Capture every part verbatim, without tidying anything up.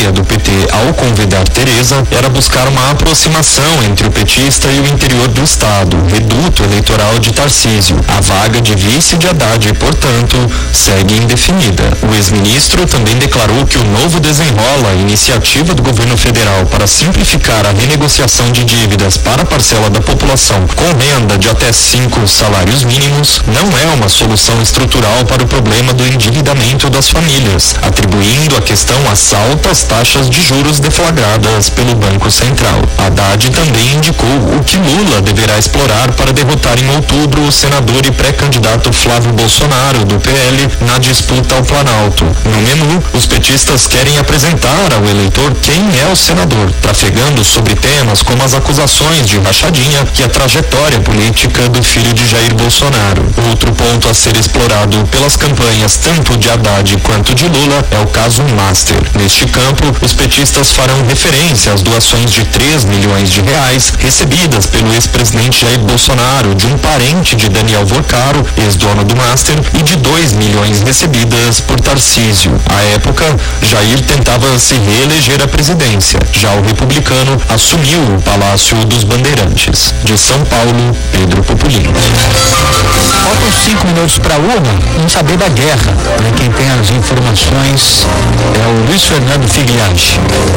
ideia do P T ao convidar Tereza era buscar uma aproximação entre o petista e o interior do estado, reduto eleitoral de Tarcísio. A vaga de vice de Haddad, portanto, segue indefinida. O ex-ministro também declarou que o novo desenrola, iniciativa do governo federal para simplificar a renegociação de dívidas para a parcela da população com renda de até cinco salários mínimos, não é uma solução estrutural para o problema do endividamento das famílias, atribuindo a questão às altas taxas de juros deflagradas pelo Banco Central. Haddad também indicou o que Lula deverá explorar para derrotar em outubro o senador e pré-candidato Flávio Bolsonaro, do P L, na disputa ao Planalto. No menu, os petistas querem apresentar ao eleitor quem é o senador, trafegando sobre temas como as acusações de rachadinha e a trajetória política do filho de Jair Bolsonaro. Outro ponto a ser explorado pelas campanhas tanto de Haddad quanto de Lula é o caso Master. Neste campo, os petistas farão referência às doações de três milhões de reais recebidas pelo ex-presidente Jair Bolsonaro de um parente de Daniel Vorcaro, ex-dono do Master, e de dois milhões recebidas por Tarcísio. À época, Jair tentava se reeleger à presidência. Já o republicano assumiu o Palácio dos Bandeirantes. De São Paulo, Pedro Popolino. Faltam cinco minutos para a urna, vamos saber da guerra. Né? Quem tem as informações é o Luiz Fernando Figliage.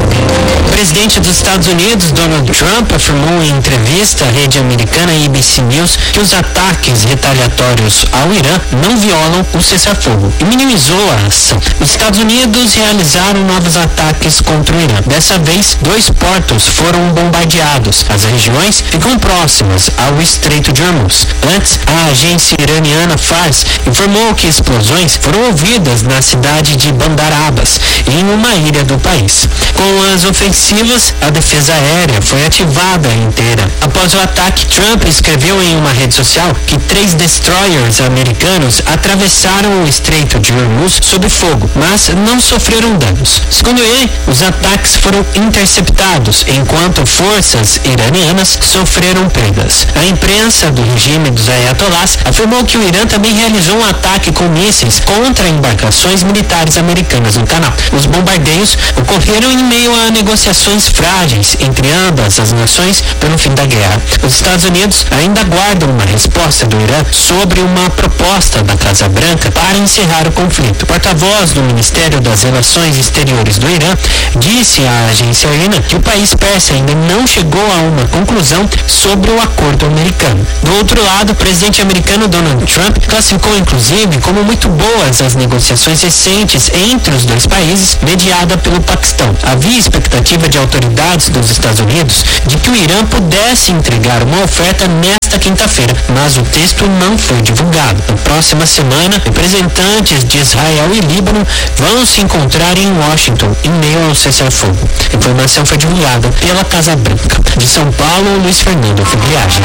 O presidente dos Estados Unidos, Donald Trump, afirmou em entrevista à rede americana A B C News que os ataques retaliatórios ao Irã não violam o cessar-fogo e minimizou a ação. Os Estados Unidos realizaram novos ataques contra o Irã. Dessa vez, dois portos foram bombardeados. As regiões ficam próximas ao Estreito de Hormuz. Antes, a agência iraniana Fars informou que explosões foram ouvidas na cidade de Bandar Abbas, em uma ilha do país. Com as ofensivas, a defesa aérea foi ativada inteira. Após o ataque, Trump escreveu em uma rede social que três destroyers americanos atravessaram o Estreito de Hormuz sob fogo, mas não sofreram danos. Segundo ele, os ataques foram interceptados, enquanto forças iranianas sofreram perdas. A imprensa do regime dos ayatolás afirmou que o Irã também realizou um ataque com mísseis contra embarcações militares americanas no canal. Os bombardeios ocorreram em meio a negociações frágeis entre ambas as nações pelo fim da guerra. Os Estados Unidos ainda aguardam uma resposta do Irã sobre uma proposta da Casa Branca para encerrar o conflito. O porta-voz do Ministério das Relações Exteriores do Irã disse à agência I N A que o país persa ainda não chegou a uma conclusão sobre o acordo americano. Do outro lado, o presidente americano Donald Trump classificou inclusive como muito boas as negociações recentes entre os dois países, mediada pelo Paquistão. Havia expectativa de autoridades dos Estados Unidos de que o Irã pudesse entregar uma oferta nesta quinta-feira, mas o texto não foi divulgado. Na próxima semana, representantes de Israel e Líbano vão se encontrar em Washington em meio ao cessar-fogo. A informação foi divulgada pela Casa Branca. De São Paulo, Luiz Fernando Figliage.